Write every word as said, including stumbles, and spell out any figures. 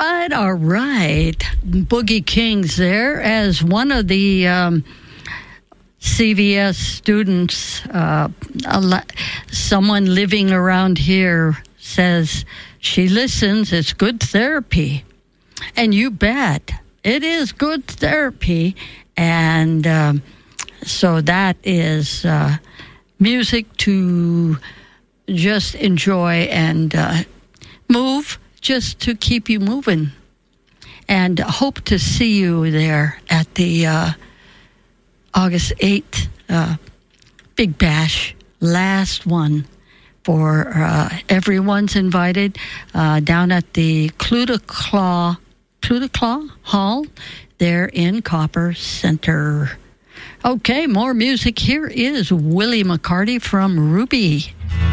right, all right. Boogie Kings there as one of the um, C V S students, uh, someone living around here says she listens. It's good therapy. And you bet. It is good therapy. And um, so that is uh, music to just enjoy and uh, move, just to keep you moving. And hope to see you there at the uh, August eighth uh, Big Bash, last one for uh, everyone's invited uh, down at the Clutaclaw, Clutaclaw Hall there in Copper Center. Okay, more music. Here is Willie McCarty from Ruby.